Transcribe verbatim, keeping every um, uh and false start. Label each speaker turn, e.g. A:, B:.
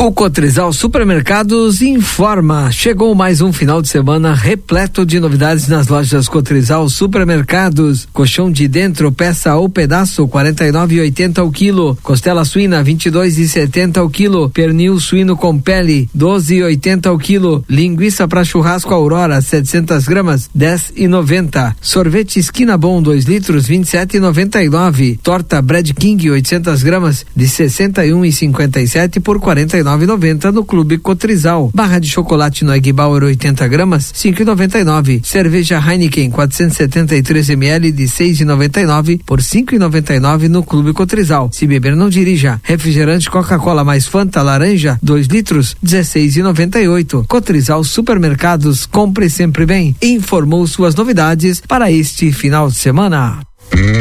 A: O Cotrizal Supermercados informa, chegou mais um final de semana repleto de novidades nas lojas Cotrizal Supermercados. Colchão de dentro, peça ou pedaço, quarenta e nove e oitenta o quilo. Costela suína, vinte e dois e setenta o quilo. Pernil suíno com pele, doze e oitenta o quilo. Linguiça para churrasco Aurora, setecentas gramas, dez e noventa. Sorvete Esquina Bom, dois litros, vinte e sete e noventa e nove. Torta Brad King, oitocentas gramas, de sessenta e um e cinquenta e sete por quarenta e nove e noventa no Clube Cotrizal. Barra de chocolate no Egg Bauer, oitenta gramas, cinco e noventa e nove. Cerveja Heineken, quatrocentos e setenta e três mililitros, de seis e noventa e nove por cinco e noventa e nove no Clube Cotrizal. Se beber, não dirija. Refrigerante Coca-Cola mais Fanta laranja, dois litros, dezesseis e noventa e oito. Cotrizal Supermercados, compre sempre bem. Informou suas novidades para este final de semana.